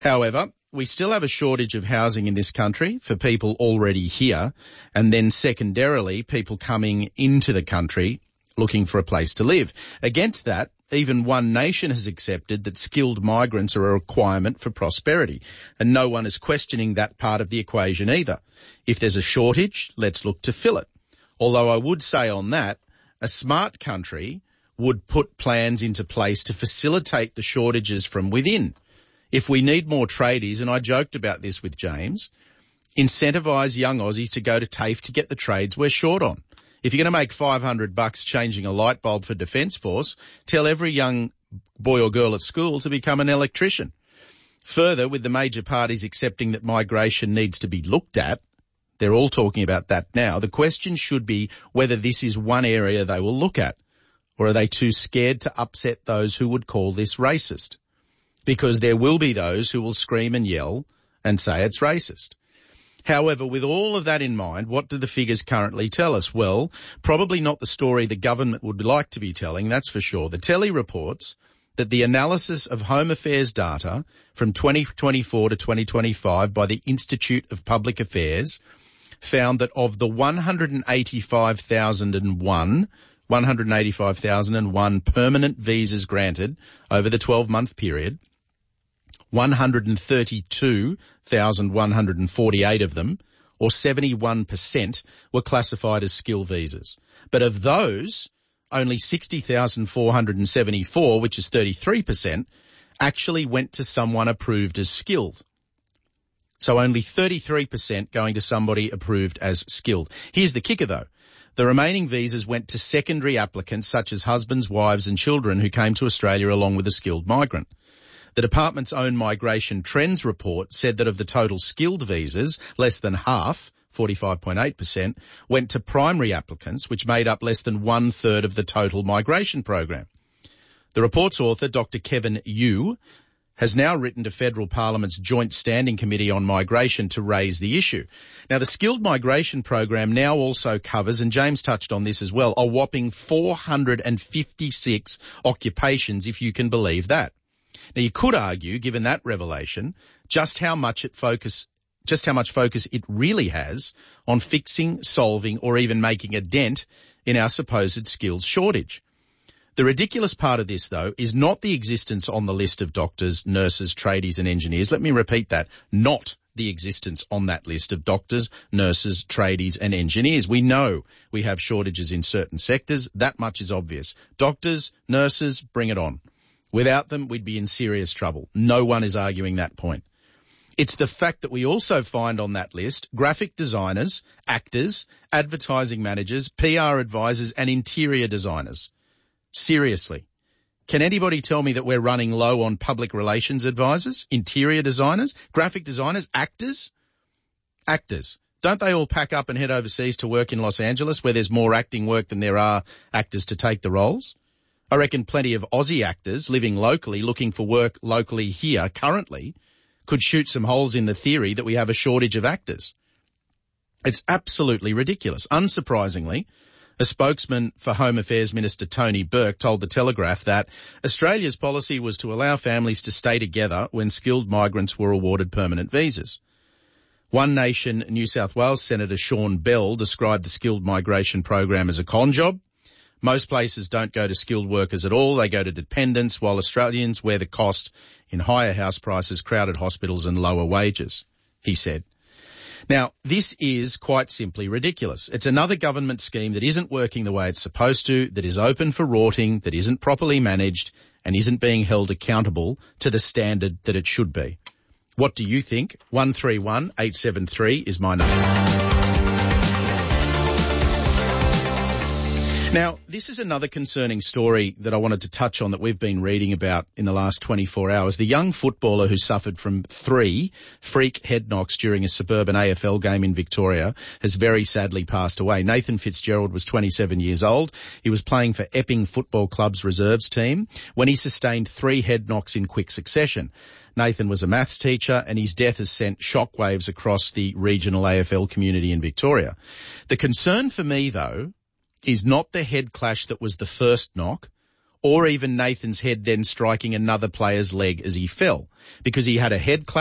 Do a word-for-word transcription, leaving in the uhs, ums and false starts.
However, we still have a shortage of housing in this country for people already here, and then secondarily, people coming into the country looking for a place to live. Against that, even One Nation has accepted that skilled migrants are a requirement for prosperity, and no one is questioning that part of the equation either. If there's a shortage, let's look to fill it. Although I would say on that, a smart country would put plans into place to facilitate the shortages from within. If we need more tradies, and I joked about this with James, incentivise young Aussies to go to TAFE to get the trades we're short on. If you're going to make five hundred bucks changing a light bulb for Defence Force, tell every young boy or girl at school to become an electrician. Further, with the major parties accepting that migration needs to be looked at, they're all talking about that now, the question should be whether this is one area they will look at, or are they too scared to upset those who would call this racist? Because there will be those who will scream and yell and say it's racist. However, with all of that in mind, what do the figures currently tell us? Well, probably not the story the government would like to be telling, that's for sure. The Telly reports that the analysis of Home Affairs data from twenty twenty-four to twenty twenty-five by the Institute of Public Affairs found that of the one hundred eighty-five thousand one one hundred eighty-five thousand one permanent visas granted over the twelve-month period, one hundred thirty-two thousand one hundred forty-eight of them, or seventy-one percent, were classified as skill visas. But of those, only sixty thousand four hundred seventy-four, which is thirty-three percent, actually went to someone approved as skilled. So only thirty-three percent going to somebody approved as skilled. Here's the kicker, though. The remaining visas went to secondary applicants such as husbands, wives and children who came to Australia along with a skilled migrant. The department's own migration trends report said that of the total skilled visas, less than half, forty-five point eight percent, went to primary applicants, which made up less than one-third of the total migration program. The report's author, Doctor Kevin Yu, has now written to Federal Parliament's Joint Standing Committee on Migration to raise the issue. Now, the skilled migration program now also covers, and James touched on this as well, a whopping four hundred fifty-six occupations, if you can believe that. Now, you could argue, given that revelation, just how much it focus, just how much focus it really has on fixing, solving, or even making a dent in our supposed skills shortage. The ridiculous part of this, though, is not the existence on the list of doctors, nurses, tradies and engineers. Let me repeat that. Not the existence on that list of doctors, nurses, tradies and engineers. We know we have shortages in certain sectors. That much is obvious. Doctors, nurses, bring it on. Without them, we'd be in serious trouble. No one is arguing that point. It's the fact that we also find on that list graphic designers, actors, advertising managers, P R advisors and interior designers. Seriously. Can anybody tell me that we're running low on public relations advisors, interior designers, graphic designers, actors? Actors. Don't they all pack up and head overseas to work in Los Angeles where there's more acting work than there are actors to take the roles? I reckon plenty of Aussie actors living locally, looking for work locally here currently, could shoot some holes in the theory that we have a shortage of actors. It's absolutely ridiculous. Unsurprisingly, a spokesman for Home Affairs Minister Tony Burke told The Telegraph that Australia's policy was to allow families to stay together when skilled migrants were awarded permanent visas. One Nation New South Wales Senator Sean Bell described the skilled migration program as a con job. Most places don't go to skilled workers at all. They go to dependents, while Australians wear the cost in higher house prices, crowded hospitals and lower wages, he said. Now, this is quite simply ridiculous. It's another government scheme that isn't working the way it's supposed to, that is open for rorting, that isn't properly managed and isn't being held accountable to the standard that it should be. What do you think? one three one eight seven three is my number. Now, this is another concerning story that I wanted to touch on that we've been reading about in the last twenty-four hours. The young footballer who suffered from three freak head knocks during a suburban A F L game in Victoria has very sadly passed away. Nathan Fitzgerald was twenty-seven years old. He was playing for Epping Football Club's reserves team when he sustained three head knocks in quick succession. Nathan was a maths teacher and his death has sent shockwaves across the regional A F L community in Victoria. The concern for me, though, is not the head clash that was the first knock or even Nathan's head then striking another player's leg as he fell, because he had a head clash